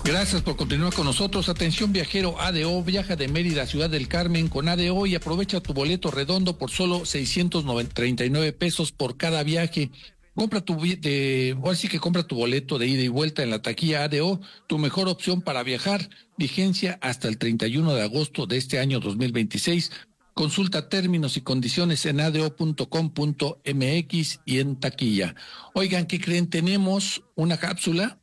Gracias por continuar con nosotros. Atención viajero ADO, viaja de Mérida a Ciudad del Carmen con ADO y aprovecha tu boleto redondo por solo 639 pesos por cada viaje. Compra ahora sí que compra tu boleto de ida y vuelta en la taquilla ADO, tu mejor opción para viajar. Vigencia hasta el 31 de agosto de este año 2026. Consulta términos y condiciones en ado.com.mx y en taquilla. Oigan, ¿qué creen? Tenemos una cápsula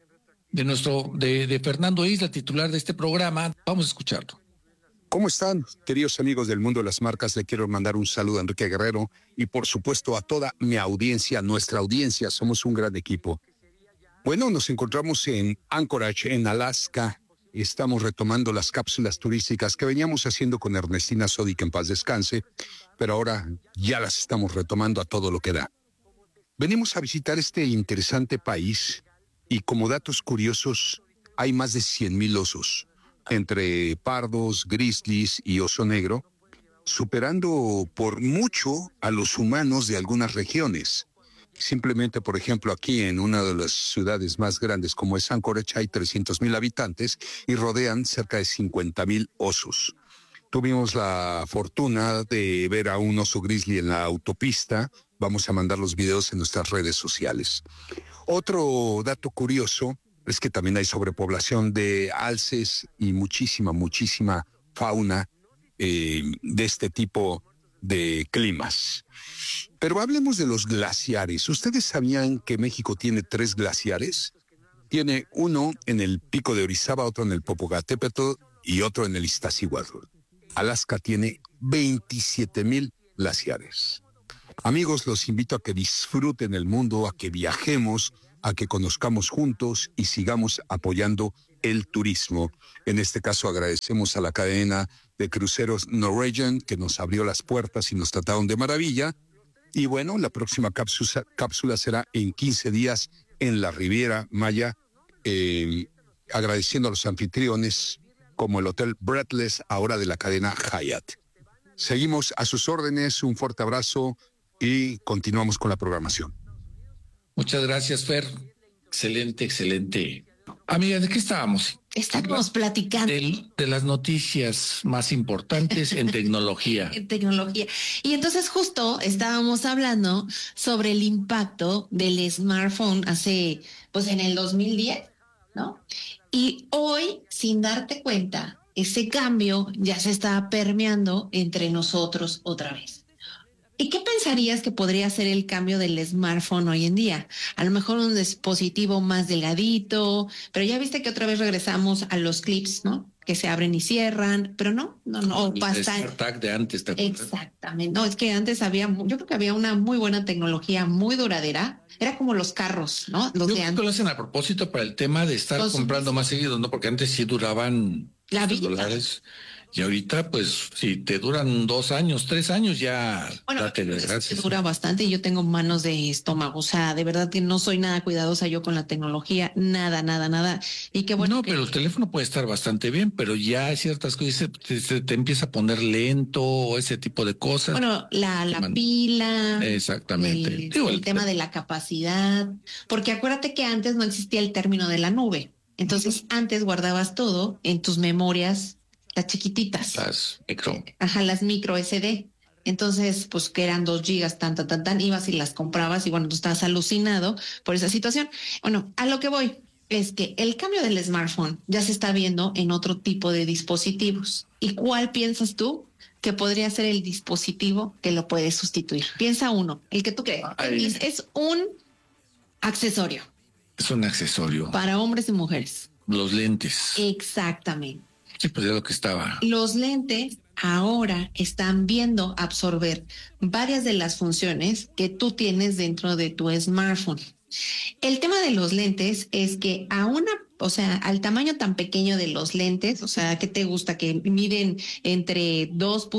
de Fernando Isla, titular de este programa. Vamos a escucharlo. ¿Cómo están, queridos amigos del mundo de las marcas? Le quiero mandar un saludo a Enrique Guerrero y por supuesto a toda mi audiencia, nuestra audiencia. Somos un gran equipo. Bueno, nos encontramos en Anchorage, en Alaska. Estamos retomando las cápsulas turísticas que veníamos haciendo con Ernestina Sodi, que en paz descanse, pero ahora ya las estamos retomando a todo lo que da. Venimos a visitar este interesante país y como datos curiosos, hay más de 100,000 osos, entre pardos, grizzlies y oso negro, superando por mucho a los humanos de algunas regiones. Simplemente, por ejemplo, aquí en una de las ciudades más grandes como es Anchorage hay 300,000 habitantes y rodean cerca de 50,000 osos. Tuvimos la fortuna de ver a un oso grizzly en la autopista. Vamos a mandar los videos en nuestras redes sociales. Otro dato curioso es que también hay sobrepoblación de alces y muchísima fauna de este tipo de climas. Pero hablemos de los glaciares. ¿Ustedes sabían que México tiene 3 glaciares? Tiene uno en el Pico de Orizaba, otro en el Popocatépetl y otro en el Iztaccíhuatl. Alaska tiene 27,000 glaciares. Amigos, los invito a que disfruten el mundo, a que viajemos, a que conozcamos juntos y sigamos apoyando el turismo. En este caso agradecemos a la cadena de cruceros Norwegian que nos abrió las puertas y nos trataron de maravilla. Y bueno, la próxima cápsula será en 15 días en la Riviera Maya, agradeciendo a los anfitriones como el Hotel Breathless, ahora de la cadena Hyatt. Seguimos a sus órdenes, un fuerte abrazo y continuamos con la programación. Muchas gracias, Fer. Excelente. Amiga, ¿de qué estábamos? Estamos platicando de las noticias más importantes en tecnología. En tecnología. Y entonces justo estábamos hablando sobre el impacto del smartphone pues en el 2010, ¿no? Y hoy, sin darte cuenta, ese cambio ya se está permeando entre nosotros otra vez. ¿Y qué pensarías que podría ser el cambio del smartphone hoy en día? A lo mejor un dispositivo más delgadito, pero ya viste que otra vez regresamos a los clips, ¿no? Que se abren y cierran, pero no. El StarTAC de antes, ¿te acuerdas? Exactamente. No, es que antes yo creo que había una muy buena tecnología, muy duradera. Era como los carros, ¿no? Yo creo que lo hacen a propósito para el tema de estar comprando más seguido, ¿no? Porque antes sí duraban $. Y ahorita, pues, si te duran 2 años, 3 años, ya date las gracias. Dura bastante y yo tengo manos de estómago. O sea, de verdad que no soy nada cuidadosa yo con la tecnología. Nada. Y qué bueno. No, pero el teléfono puede estar bastante bien, pero ya hay ciertas cosas, se te empieza a poner lento o ese tipo de cosas. Bueno, la pila. Exactamente. El tema de la capacidad. Porque acuérdate que antes no existía el término de la nube. Entonces, antes guardabas todo en tus memorias, las chiquititas. Las micro. Las micro SD. Entonces, pues que eran 2 gigas, ibas y las comprabas y bueno, tú estabas alucinado por esa situación. Bueno, a lo que voy es que el cambio del smartphone ya se está viendo en otro tipo de dispositivos. ¿Y cuál piensas tú que podría ser el dispositivo que lo puede sustituir? Piensa uno, el que tú crees. Es un accesorio. Es un accesorio. Para hombres y mujeres. Los lentes. Exactamente. Sí, pues es lo que estaba. Los lentes ahora están viendo absorber varias de las funciones que tú tienes dentro de tu smartphone. El tema de los lentes es que al tamaño tan pequeño de los lentes, o sea, ¿qué te gusta? Que miden entre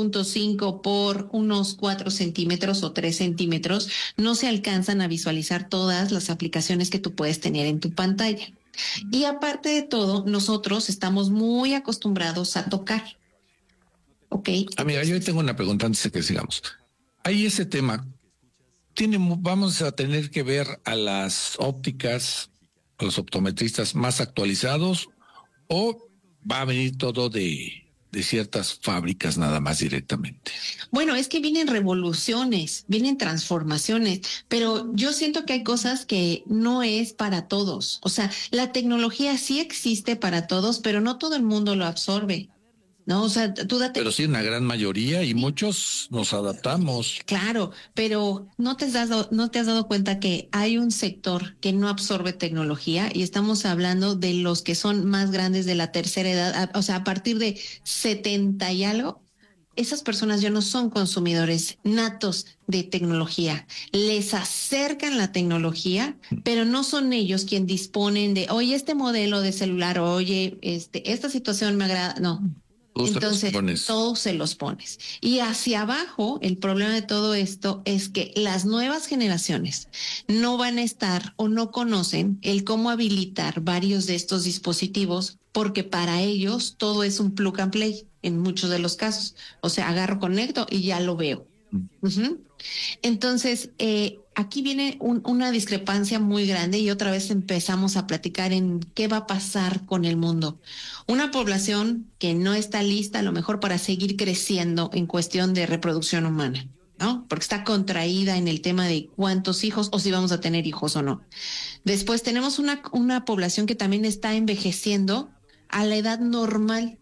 2.5 por unos 4 centímetros o 3 centímetros, no se alcanzan a visualizar todas las aplicaciones que tú puedes tener en tu pantalla. Y aparte de todo, nosotros estamos muy acostumbrados a tocar. ¿Ok? Amiga, yo tengo una pregunta antes de que sigamos. Hay ese tema. Vamos a tener que ver a las ópticas, a los optometristas más actualizados o va a venir todo de ciertas fábricas nada más directamente? Bueno, es que vienen revoluciones, vienen transformaciones, pero yo siento que hay cosas que no es para todos. O sea, la tecnología sí existe para todos, pero no todo el mundo lo absorbe. No, o sea, tú date. Pero sí, una gran mayoría y muchos nos adaptamos. Claro, pero no te has dado cuenta que hay un sector que no absorbe tecnología y estamos hablando de los que son más grandes de la tercera edad, o sea, a partir de 70 y algo. Esas personas ya no son consumidores natos de tecnología. Les acercan la tecnología, pero no son ellos quienes disponen de, oye, este modelo de celular, oye, esta situación me agrada. No. Entonces, todos se los pones. Y hacia abajo, el problema de todo esto es que las nuevas generaciones no van a estar o no conocen el cómo habilitar varios de estos dispositivos, porque para ellos todo es un plug and play en muchos de los casos. O sea, agarro, conecto y ya lo veo. Uh-huh. Entonces, aquí viene una discrepancia muy grande y otra vez empezamos a platicar en qué va a pasar con el mundo. Una población que no está lista a lo mejor para seguir creciendo en cuestión de reproducción humana, ¿no? Porque está contraída en el tema de cuántos hijos o si vamos a tener hijos o no. Después tenemos una población que también está envejeciendo a la edad normal,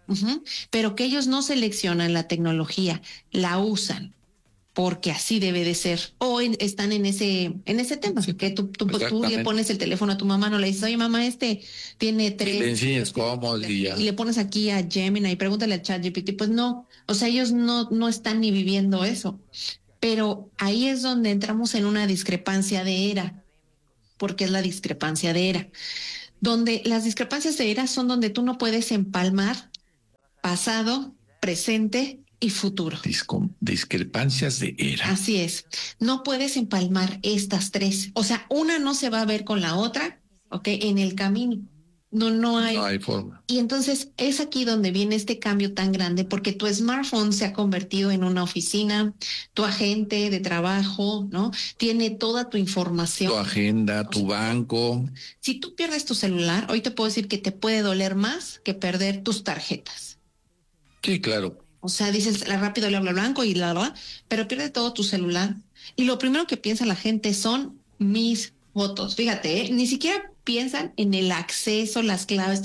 pero que ellos no seleccionan la tecnología, la usan. Porque así debe de ser. O están en ese tema, sí, que tú le pones el teléfono a tu mamá, no le dices, oye mamá, tiene 3. Le enseñas cómo y le pones aquí a Gemini y pregúntale a ChatGPT. Pues no, o sea, ellos no están ni viviendo eso. Pero ahí es donde entramos en una discrepancia de era, porque es la discrepancia de era. Donde las discrepancias de era son donde tú no puedes empalmar pasado, presente y futuro. Discrepancias de era. Así es. No puedes empalmar estas tres. O sea, una no se va a ver con la otra, ¿ok? En el camino. No hay forma. Y entonces es aquí donde viene este cambio tan grande, porque tu smartphone se ha convertido en una oficina, tu agente de trabajo, ¿no? Tiene toda tu información. Tu agenda, tu banco. Si tú pierdes tu celular, hoy te puedo decir que te puede doler más que perder tus tarjetas. Sí, claro. O sea, dices rápido le hablo al blanco y pero pierde todo tu celular. Y lo primero que piensa la gente son mis fotos. Fíjate, ni siquiera piensan en el acceso, las claves,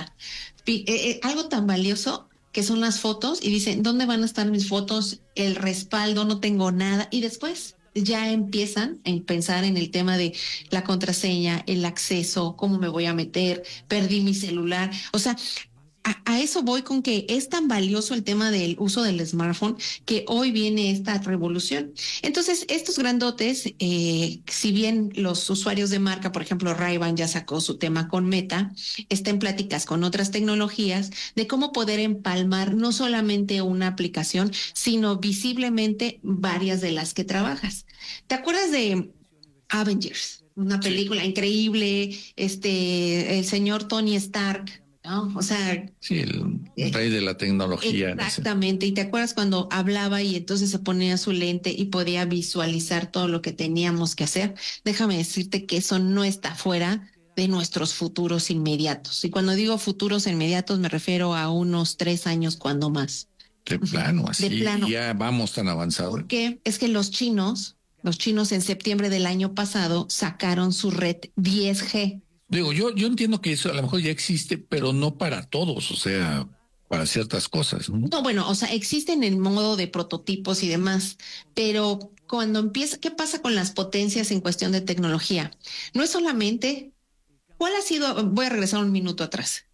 algo tan valioso que son las fotos y dicen, ¿dónde van a estar mis fotos? El respaldo, no tengo nada. Y después ya empiezan a pensar en el tema de la contraseña, el acceso, cómo me voy a meter, perdí mi celular. O sea, a eso voy con que es tan valioso el tema del uso del smartphone que hoy viene esta revolución. Entonces, estos grandotes, si bien los usuarios de marca, por ejemplo, Ray-Ban ya sacó su tema con Meta, está en pláticas con otras tecnologías de cómo poder empalmar no solamente una aplicación, sino visiblemente varias de las que trabajas. ¿Te acuerdas de Avengers? Una película increíble, el señor Tony Stark, ¿no? O sea, sí, el rey de la tecnología. Exactamente. Y te acuerdas cuando hablaba y entonces se ponía su lente y podía visualizar todo lo que teníamos que hacer. Déjame decirte que eso no está fuera de nuestros futuros inmediatos. Y cuando digo futuros inmediatos me refiero a unos 3 años cuando más. De plano, así. De plano. Ya vamos tan avanzados. Porque es que los chinos en septiembre del año pasado sacaron su red 10G. Digo, yo entiendo que eso a lo mejor ya existe, pero no para todos, o sea, para ciertas cosas, ¿no? No, bueno, o sea, existen en modo de prototipos y demás, pero cuando empieza, ¿qué pasa con las potencias en cuestión de tecnología? No es solamente, ¿cuál ha sido? Voy a regresar un minuto atrás.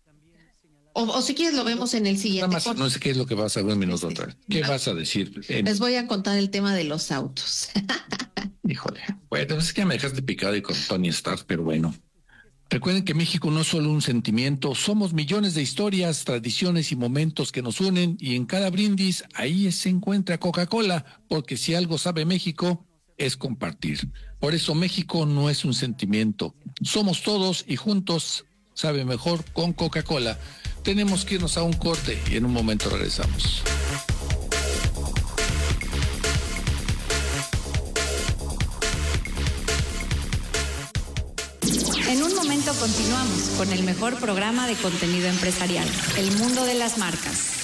O si quieres lo vemos en el siguiente. Nada más, no sé qué es lo que vas a ver un minuto atrás. ¿Qué vas a decir? Les voy a contar el tema de los autos. Híjole, bueno, es que ya me dejaste picado y con Tony Stark, pero bueno. Recuerden que México no es solo un sentimiento, somos millones de historias, tradiciones y momentos que nos unen y en cada brindis ahí se encuentra Coca-Cola, porque si algo sabe México es compartir. Por eso México no es un sentimiento, somos todos y juntos sabe mejor con Coca-Cola. Tenemos que irnos a un corte y en un momento regresamos. En un momento continuamos Continuamos con el mejor programa de contenido empresarial, El Mundo de las Marcas.